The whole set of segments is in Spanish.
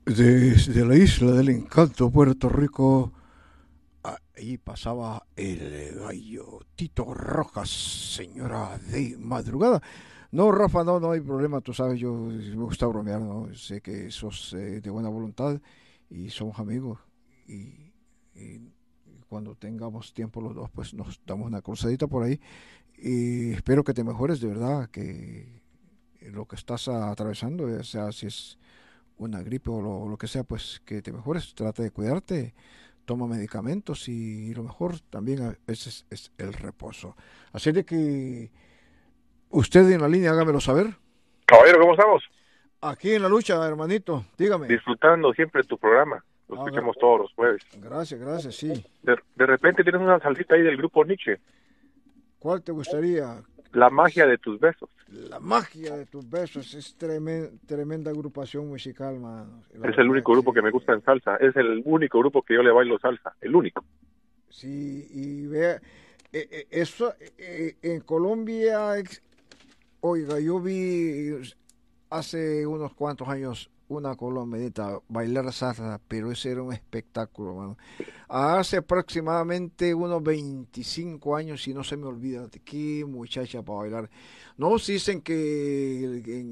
Desde la isla del encanto, Puerto Rico, ahí pasaba el gallo Tito Rojas, señora de madrugada. No, Rafa, no, no hay problema, tú sabes, yo me gusta bromear, ¿no? Sé que sos de buena voluntad y somos amigos. Y, y cuando tengamos tiempo los dos, pues nos damos una cruzadita por ahí. Y espero que te mejores, de verdad, que lo que estás atravesando, ya sea si es una gripe o lo que sea, pues que te mejores, trata de cuidarte, toma medicamentos y lo mejor también a veces es el reposo. Así de que usted en la línea hágamelo saber. Caballero, ¿cómo estamos? Aquí en la lucha, hermanito, dígame. Disfrutando siempre tu programa. Lo Ah, escuchamos todos los jueves. gracias, gracias, sí. De repente tienes una salsita ahí del grupo Nietzsche. ¿Cuál te gustaría? La magia de tus besos. La magia de tus besos es tremenda agrupación musical, mano. La Es el verdad único grupo que me que gusta en salsa. Es el único grupo que yo le bailo salsa. El único. sí, y vea, eso en Colombia, oiga, yo vi hace unos cuantos años una colombianita bailar salsa, pero ese era un espectáculo, mano. Hace aproximadamente unos 25 años, y no se me olvida, qué muchacha para bailar. No, sí dicen que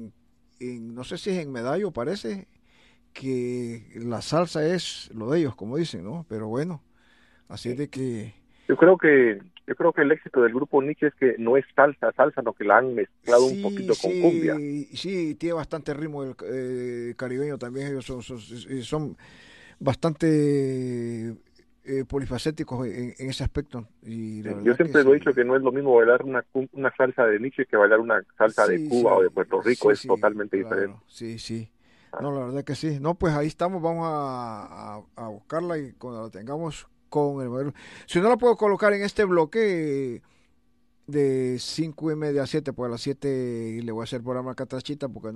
no sé si es en Medallo, parece que la salsa es lo de ellos, como dicen, ¿no? Pero bueno, así de que Yo creo que, yo creo que el éxito del grupo Nietzsche es que no es salsa, sino que la han mezclado un sí, poquito con cumbia. sí, tiene bastante ritmo el caribeño también, ellos son bastante polifacéticos en ese aspecto y la Yo verdad que siempre lo he dicho sí, que no es lo mismo bailar una salsa de Nietzsche que bailar una salsa de Cuba o de Puerto Rico. Es sí, totalmente diferente. claro, sí, sí. Ah, No, la verdad que sí. No, pues ahí estamos, vamos a buscarla y cuando la tengamos con el modelo. Si no la puedo colocar en este bloque de 5:30 a 7, pues a las 7 le voy a hacer programa catrachita porque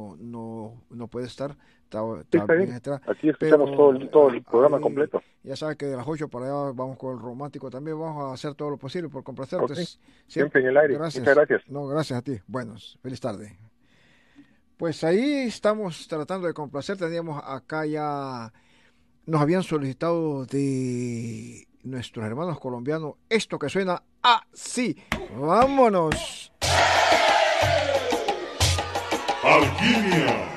no puede estar, sí, está está bien bien. atrás, Aquí escuchamos todo pero todo el programa ahí completo. ya sabes que de las 8 para allá vamos con el romántico también, vamos a hacer todo lo posible por complacerte. Ok, Siempre, siempre en el aire. Muchas gracias, gracias. no, gracias a ti. Bueno, feliz tarde. Pues ahí estamos tratando de complacer, teníamos acá ya, nos habían solicitado de nuestros hermanos colombianos esto que suena así. Vámonos. Alquimia